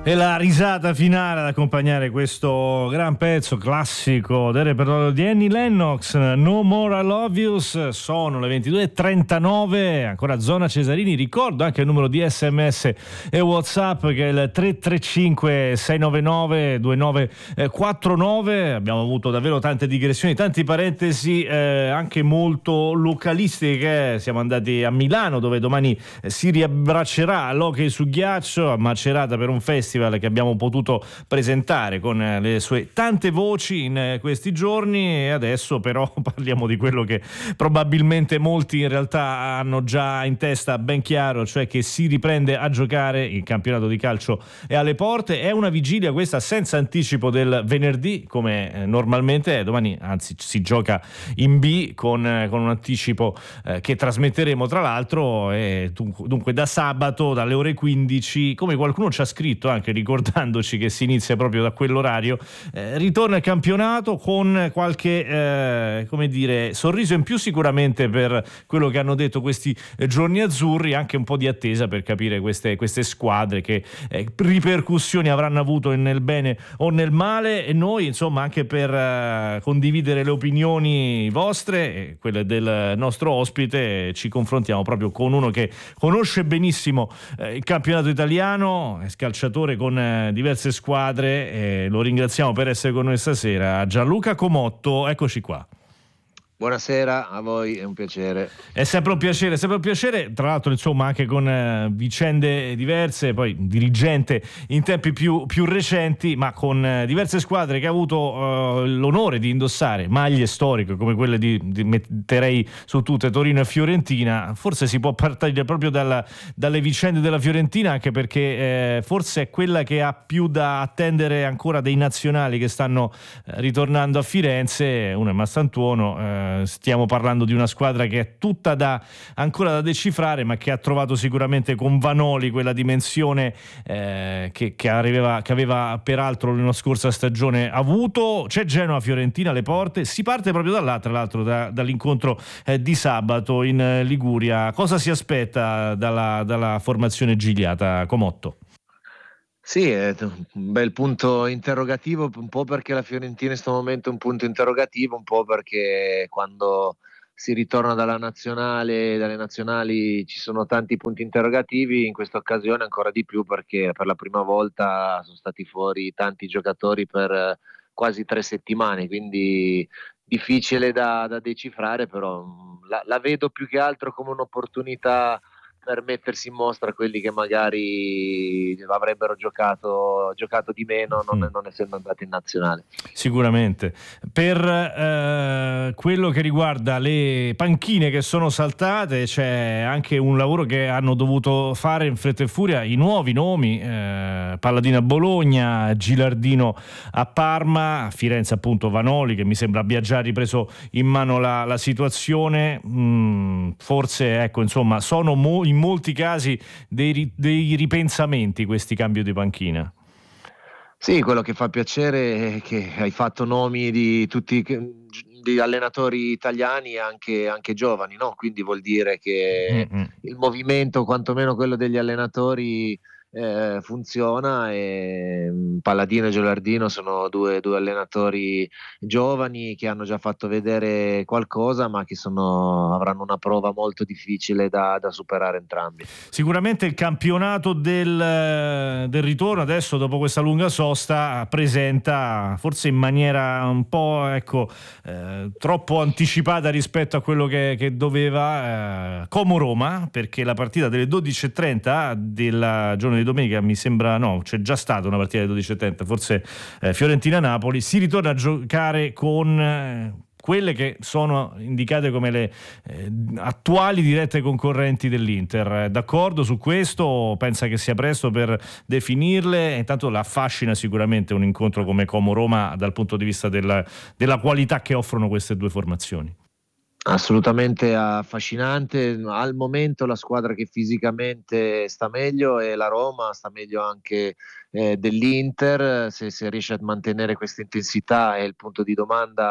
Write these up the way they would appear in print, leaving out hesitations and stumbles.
E la risata finale ad accompagnare questo gran pezzo classico del repertorio di Annie Lennox, No More I Love You. Sono le 22:39, ancora Zona Cesarini. Ricordo anche il numero di SMS e WhatsApp che è il 335 699 2949. Abbiamo avuto davvero tante digressioni, tanti parentesi anche molto localistiche. Siamo andati a Milano, dove domani si riabbraccerà l'hockey su ghiaccio a Macerata per un festival che abbiamo potuto presentare con le sue tante voci in questi giorni. E adesso però parliamo di quello che probabilmente molti in realtà hanno già in testa ben chiaro, cioè che si riprende a giocare. Il campionato di calcio è alle porte. È una vigilia questa senza anticipo del venerdì, come normalmente è. Domani anzi si gioca in B con un anticipo che trasmetteremo tra l'altro, e dunque da sabato dalle ore 15, come qualcuno ci ha scritto anche ricordandoci che si inizia proprio da quell'orario, ritorna il campionato con qualche come dire sorriso in più sicuramente per quello che hanno detto questi giorni azzurri, anche un po' di attesa per capire queste squadre che ripercussioni avranno avuto nel bene o nel male, e noi insomma anche per condividere le opinioni vostre e quelle del nostro ospite ci confrontiamo proprio con uno che conosce benissimo il campionato italiano, è scalciatore con diverse squadre, e lo ringraziamo per essere con noi stasera. Gianluca Comotto, eccoci qua. Buonasera a voi, è un piacere. È sempre un piacere, tra l'altro insomma anche con vicende diverse, poi dirigente in tempi più recenti, ma con diverse squadre che ha avuto l'onore di indossare maglie storiche come quelle di metterei su tutte Torino e Fiorentina. Forse si può partire proprio dalle vicende della Fiorentina, anche perché forse è quella che ha più da attendere ancora dei nazionali che stanno ritornando a Firenze. Uno è Massantuono, stiamo parlando di una squadra che è tutta ancora da decifrare, ma che ha trovato sicuramente con Vanoli quella dimensione che aveva peraltro nella scorsa stagione avuto. C'è Genoa-Fiorentina alle porte, si parte proprio da là, tra l'altro dall'incontro di sabato in Liguria. Cosa si aspetta dalla formazione gigliata, Comotto? Sì, è un bel punto interrogativo, un po' perché la Fiorentina in questo momento è un punto interrogativo, un po' perché quando si ritorna dalle nazionali ci sono tanti punti interrogativi, in questa occasione ancora di più perché per la prima volta sono stati fuori tanti giocatori per quasi 3 settimane, quindi difficile da decifrare, però la vedo più che altro come un'opportunità per mettersi in mostra quelli che magari avrebbero giocato di meno non essendo andati in nazionale. Sicuramente. Per quello che riguarda le panchine che sono saltate, c'è anche un lavoro che hanno dovuto fare in fretta e furia i nuovi nomi, Palladino a Bologna, Gilardino a Parma, a Firenze appunto Vanoli, che mi sembra abbia già ripreso in mano la situazione. Forse ecco, insomma, sono in molti casi dei ripensamenti questi cambi di panchina. Sì, quello che fa piacere è che hai fatto nomi di tutti di allenatori italiani anche giovani, no? Quindi vuol dire che il movimento, quantomeno quello degli allenatori, funziona, e Palladino e Gilardino sono due allenatori giovani che hanno già fatto vedere qualcosa, ma che avranno una prova molto difficile da superare entrambi. Sicuramente il campionato del ritorno adesso, dopo questa lunga sosta, presenta forse in maniera un po' troppo anticipata rispetto a quello che doveva Como-Roma, perché la partita delle 12:30 del giorno di domenica, mi sembra, no, c'è già stata una partita delle 12:30, forse Fiorentina-Napoli, si ritorna a giocare con quelle che sono indicate come le attuali dirette concorrenti dell'Inter. D'accordo su questo? Pensa che sia presto per definirle? Intanto la affascina sicuramente un incontro come Como-Roma dal punto di vista della qualità che offrono queste due formazioni. Assolutamente affascinante. Al momento la squadra che fisicamente sta meglio è la Roma, sta meglio anche dell'Inter. Se riesce a mantenere questa intensità è il punto di domanda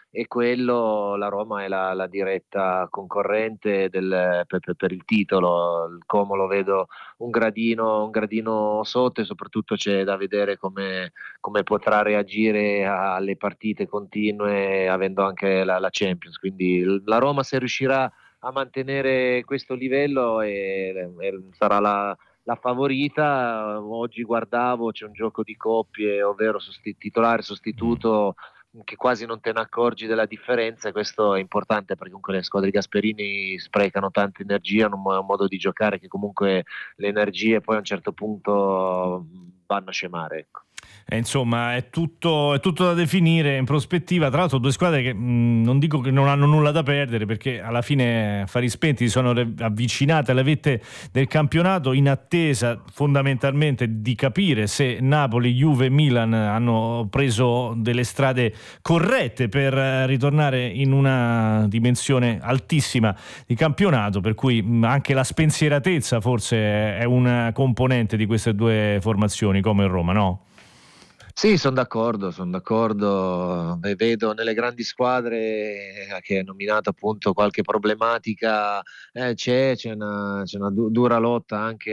e quello, la Roma è la diretta concorrente per il titolo. Il Como lo vedo un gradino sotto, e soprattutto c'è da vedere come potrà reagire alle partite continue avendo anche la Champions. Quindi la Roma, se riuscirà a mantenere questo livello, sarà la favorita. Oggi guardavo, c'è un gioco di coppie, ovvero titolare sostituto, che quasi non te ne accorgi della differenza, e questo è importante perché comunque le squadre di Gasperini sprecano tanta energia, è un modo di giocare che comunque le energie poi a un certo punto vanno a scemare, ecco. Insomma, è tutto da definire in prospettiva. Tra l'altro, due squadre che non dico che non hanno nulla da perdere, perché alla fine affari spenti si sono avvicinate alle vette del campionato, in attesa fondamentalmente di capire se Napoli, Juve e Milan hanno preso delle strade corrette per ritornare in una dimensione altissima di campionato, per cui anche la spensieratezza forse è una componente di queste due formazioni, come in Roma, no? Sì, sono d'accordo, sono d'accordo. Vedo nelle grandi squadre, che hai nominato appunto, qualche problematica, c'è una dura lotta anche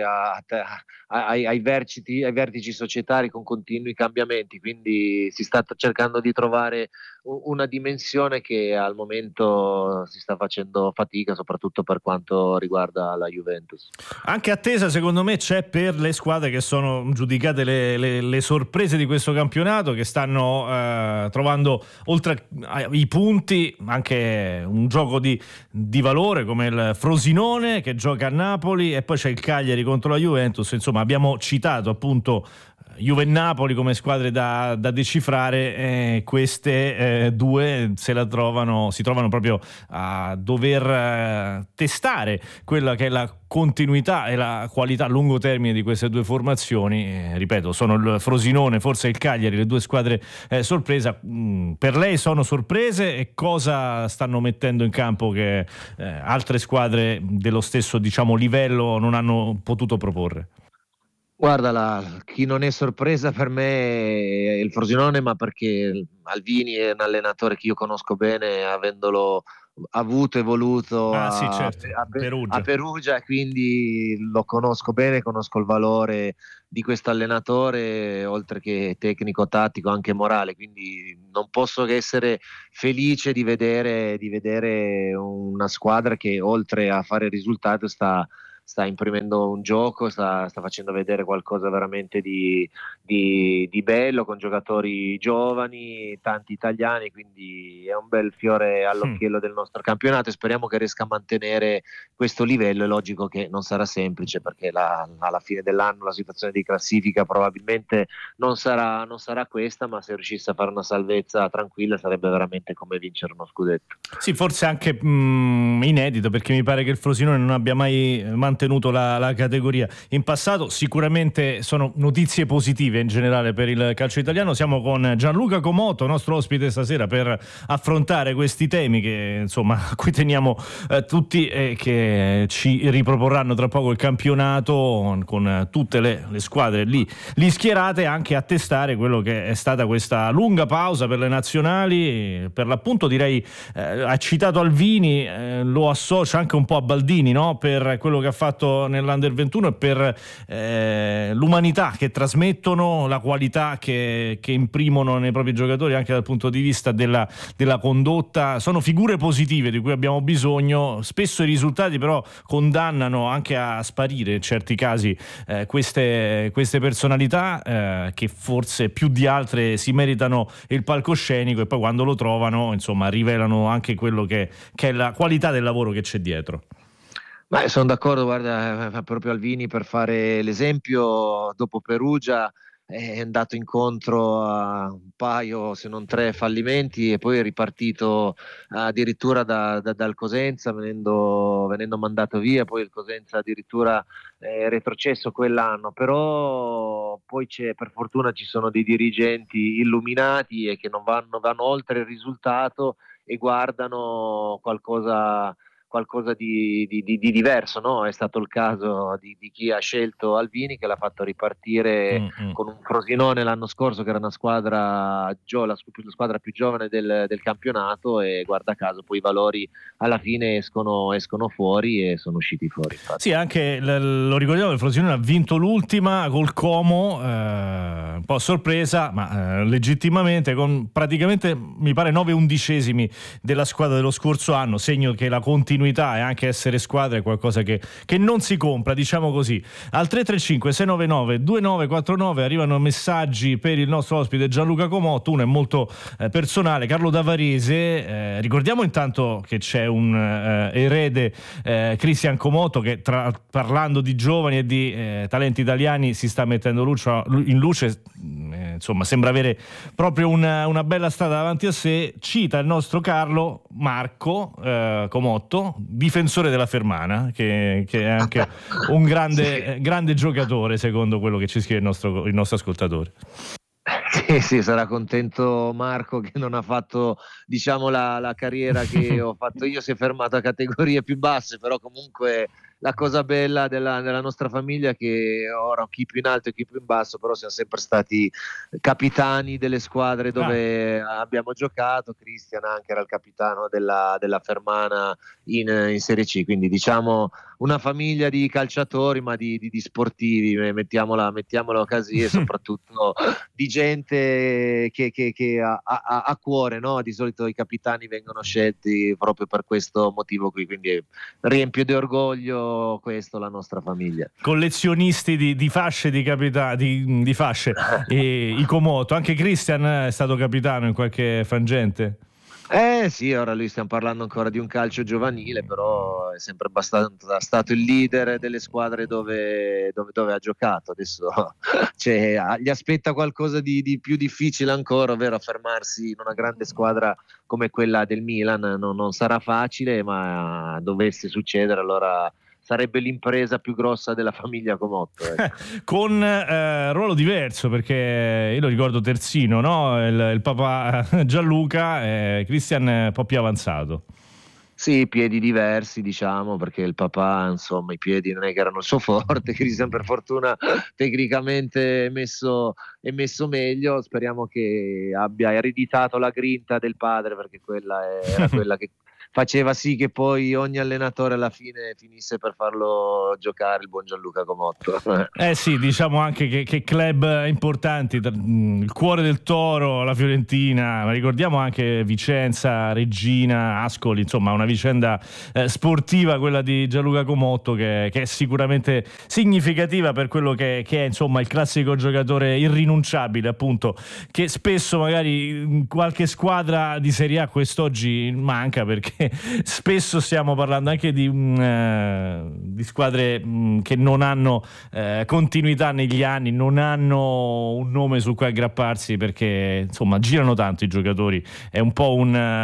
ai vertici societari con continui cambiamenti, quindi si sta cercando di trovare una dimensione che al momento si sta facendo fatica, soprattutto per quanto riguarda la Juventus. Anche attesa secondo me c'è per le squadre che sono giudicate le sorprese di questo campionato, che stanno trovando oltre ai punti anche un gioco di valore, come il Frosinone che gioca a Napoli, e poi c'è il Cagliari contro la Juventus. Insomma, abbiamo citato appunto Juve e Napoli come squadre da decifrare. Queste due si trovano proprio a dover testare quella che è la continuità e la qualità a lungo termine di queste due formazioni. Ripeto, sono il Frosinone, forse il Cagliari, le due squadre sorpresa. Per lei sono sorprese, e cosa stanno mettendo in campo che altre squadre dello stesso, diciamo, livello non hanno potuto proporre? Guarda, chi non è sorpresa per me è il Frosinone, ma perché Alvini è un allenatore che io conosco bene, avendolo avuto e voluto Ah sì, a, certo, a- a Perugia. Perugia, quindi lo conosco bene, conosco il valore di questo allenatore, oltre che tecnico-tattico, anche morale, quindi non posso che essere felice di vedere una squadra che, oltre a fare il risultato, sta imprimendo un gioco, sta facendo vedere qualcosa veramente di bello, con giocatori giovani, tanti italiani, quindi è un bel fiore all'occhiello del nostro campionato, e speriamo che riesca a mantenere questo livello. È logico che non sarà semplice, perché alla fine dell'anno la situazione di classifica probabilmente non sarà questa, ma se riuscisse a fare una salvezza tranquilla sarebbe veramente come vincere uno scudetto. Sì, forse anche inedito, perché mi pare che il Frosinone non abbia mai mantenuto la categoria in passato. Sicuramente sono notizie positive in generale per il calcio italiano. Siamo con Gianluca Comoto, nostro ospite stasera, per affrontare questi temi che, insomma, a cui teniamo tutti, e che ci riproporranno tra poco il campionato, con tutte le squadre lì schierate, anche a testare quello che è stata questa lunga pausa per le nazionali. Per l'appunto, direi, ha citato Alvini, lo associa anche un po' a Baldini, no? Per quello che ha fatto nell'Under 21 e per l'umanità che trasmettono, la qualità che imprimono nei propri giocatori, anche dal punto di vista della condotta. Sono figure positive di cui abbiamo bisogno. Spesso i risultati però condannano anche a sparire in certi casi queste personalità che forse più di altre si meritano il palcoscenico, e poi quando lo trovano, insomma, rivelano anche quello che è la qualità del lavoro che c'è dietro. Ma sono d'accordo, guarda, proprio Alvini, per fare l'esempio, dopo Perugia è andato incontro a un paio, se non tre, fallimenti, e poi è ripartito addirittura dal Cosenza, venendo mandato via. Poi il Cosenza addirittura è retrocesso quell'anno, però poi per fortuna ci sono dei dirigenti illuminati e che non vanno oltre il risultato, e guardano qualcosa di diverso, no? È stato il caso di chi ha scelto Alvini, che l'ha fatto ripartire con un Frosinone l'anno scorso, che era una squadra la squadra più giovane del campionato, e guarda caso poi i valori alla fine escono fuori, e sono usciti fuori. Infatti. Sì, anche lo ricordiamo, il Frosinone ha vinto l'ultima col Como, un po' a sorpresa, ma legittimamente, con praticamente mi pare 9/11 della squadra dello scorso anno, segno che la continuità e anche essere squadra è qualcosa che non si compra, diciamo così. Al 335 699 2949 arrivano messaggi per il nostro ospite Gianluca Comotto, uno è molto personale, Carlo Davarese. Ricordiamo intanto che c'è un erede, Cristian Comotto, che parlando di giovani e di talenti italiani si sta mettendo in luce, insomma sembra avere proprio una bella strada davanti a sé. Cita il nostro Carlo Marco Comotto, difensore della Fermana, che è anche un grande giocatore, secondo quello che ci scrive il nostro ascoltatore. Sì, sarà contento Marco, che non ha fatto, diciamo, la carriera che ho fatto io, si è fermato a categorie più basse, però comunque la cosa bella della nostra famiglia è che ora chi più in alto e chi più in basso, però siamo sempre stati capitani delle squadre dove abbiamo giocato. Cristian anche era il capitano della Fermana in Serie C, quindi diciamo una famiglia di calciatori, ma di sportivi, mettiamola così, e soprattutto di gente che ha cuore, no? Di solito i capitani vengono scelti proprio per questo motivo qui, quindi riempie di orgoglio questo la nostra famiglia. Collezionisti di fasce di fasce e i Comotto. Anche Cristian è stato capitano in qualche frangente? Sì, ora lui stiamo parlando ancora di un calcio giovanile, però è sempre abbastanza stato il leader delle squadre dove ha giocato. Adesso gli aspetta qualcosa di più difficile ancora, ovvero affermarsi in una grande squadra come quella del Milan. Non sarà facile, ma dovesse succedere, allora sarebbe l'impresa più grossa della famiglia Comotto. Con ruolo diverso, perché io lo ricordo terzino, no? Il papà Gianluca, Cristian un po' più avanzato. Sì, piedi diversi, diciamo, perché il papà, insomma, i piedi non è che erano il suo forte. Cristian per fortuna tecnicamente è messo meglio. Speriamo che abbia ereditato la grinta del padre, perché quella era quella che faceva sì che poi ogni allenatore alla fine finisse per farlo giocare, il buon Gianluca Comotto. Sì, diciamo anche che club importanti, il cuore del Toro, la Fiorentina, ma ricordiamo anche Vicenza, Reggina, Ascoli, insomma una vicenda sportiva, quella di Gianluca Comotto, che è sicuramente significativa per quello che è, insomma, il classico giocatore irrinunciabile, appunto, che spesso magari qualche squadra di Serie A quest'oggi manca, perché spesso stiamo parlando anche di squadre che non hanno continuità negli anni, non hanno un nome su cui aggrapparsi, perché insomma girano tanto i giocatori. È un po'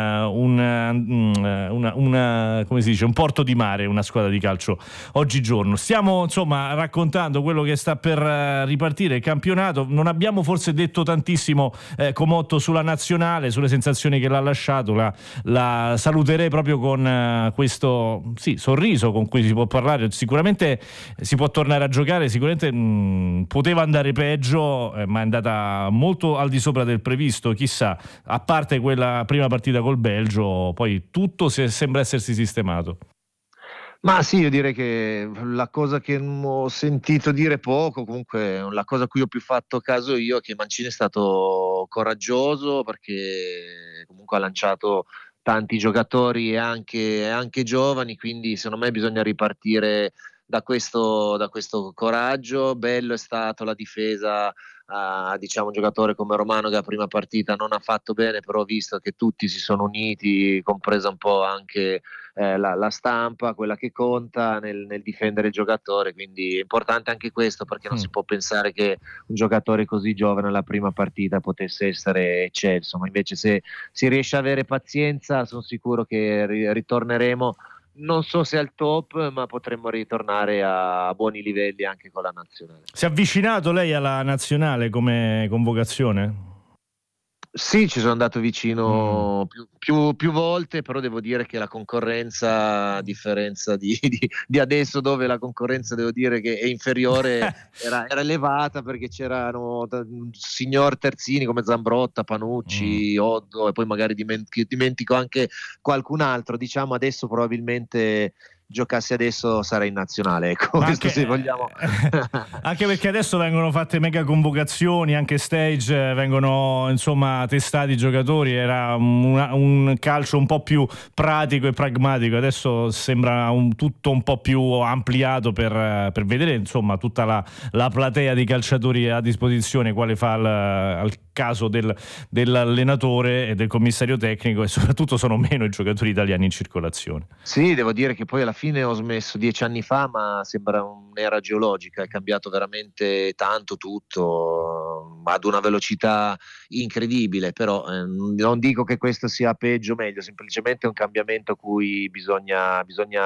come si dice, un porto di mare una squadra di calcio oggigiorno. Stiamo insomma raccontando quello che sta per ripartire il campionato. Non abbiamo forse detto tantissimo, Comotto, sulla nazionale, sulle sensazioni che l'ha lasciato. La saluterei proprio con questo sorriso con cui si può parlare. Sicuramente si può tornare a giocare, sicuramente poteva andare peggio, ma è andata molto al di sopra del previsto. Chissà, a parte quella prima partita col Belgio, poi tutto sembra essersi sistemato. Ma sì, io direi che la cosa che ho sentito dire poco, comunque la cosa a cui ho più fatto caso io, è che Mancini è stato coraggioso, perché comunque ha lanciato tanti giocatori e anche giovani, quindi secondo me bisogna ripartire da questo coraggio. Bello è stato la difesa, diciamo, un giocatore come Romano, che la prima partita non ha fatto bene, però ho visto che tutti si sono uniti, compresa un po' anche la stampa, quella che conta nel difendere il giocatore. Quindi è importante anche questo, perché non si può pensare che un giocatore così giovane alla prima partita potesse essere eccelso, ma invece se si riesce a avere pazienza sono sicuro che ritorneremo, non so se al top, ma potremmo ritornare a buoni livelli anche con la nazionale. Si è avvicinato lei alla nazionale come convocazione? Sì, ci sono andato vicino più volte, però devo dire che la concorrenza, a differenza di adesso, dove la concorrenza devo dire che è inferiore, era elevata, perché c'erano signor terzini come Zambrotta, Panucci, Oddo, e poi magari dimentico anche qualcun altro. Diciamo adesso probabilmente giocassi adesso sarei in nazionale, ecco, questo se vogliamo. Anche perché adesso vengono fatte mega convocazioni, anche stage, vengono insomma testati i giocatori, era un calcio un po' più pratico e pragmatico, adesso sembra tutto un po' più ampliato per vedere insomma tutta la platea di calciatori a disposizione, quale fa al caso dell'allenatore e del commissario tecnico, e soprattutto sono meno i giocatori italiani in circolazione. Sì, devo dire che poi alla fine ho smesso 10 anni fa, ma sembra un'era geologica, è cambiato veramente tanto tutto, ad una velocità incredibile, però non dico che questo sia peggio o meglio, semplicemente è un cambiamento a cui bisogna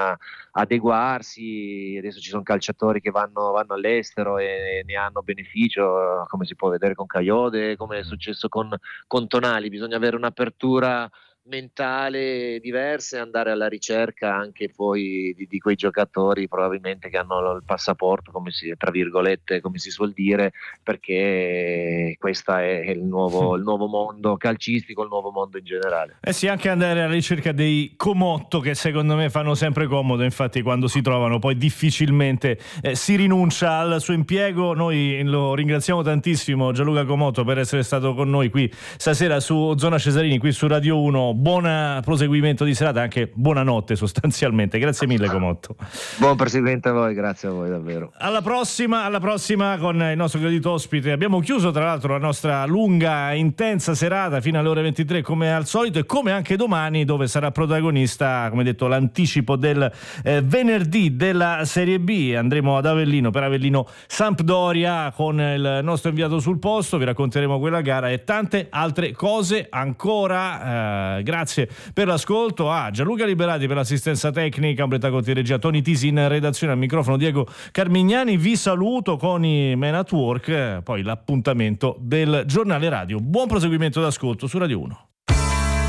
adeguarsi. Adesso ci sono calciatori che vanno all'estero e ne hanno beneficio, come si può vedere con Caiode, come è successo con Tonali. Bisogna avere un'apertura mentale diversa e andare alla ricerca anche poi di quei giocatori probabilmente che hanno il passaporto, tra virgolette, come si suol dire, perché questo è il nuovo mondo calcistico, il nuovo mondo in generale. Sì, anche andare alla ricerca dei Comotto, che secondo me fanno sempre comodo, infatti quando si trovano poi difficilmente si rinuncia al suo impiego. Noi lo ringraziamo tantissimo Gianluca Comotto per essere stato con noi qui stasera su Zona Cesarini, qui su Radio 1. Buon proseguimento di serata, anche buonanotte sostanzialmente. Grazie mille Comotto. Buon proseguimento a voi, grazie a voi davvero. Alla prossima con il nostro gradito ospite. Abbiamo chiuso tra l'altro la nostra lunga intensa serata fino alle ore 23 come al solito, e come anche domani, dove sarà protagonista, come detto, l'anticipo del venerdì della Serie B. Andremo ad Avellino per Avellino Sampdoria con il nostro inviato sul posto, vi racconteremo quella gara e tante altre cose ancora. Grazie per l'ascolto a Gianluca Liberati per l'assistenza tecnica, Umberto Conti in regia, Tony Tisi in redazione, al microfono Diego Carmignani. Vi saluto con i Men at Work, poi l'appuntamento del giornale radio. Buon proseguimento d'ascolto su Radio 1.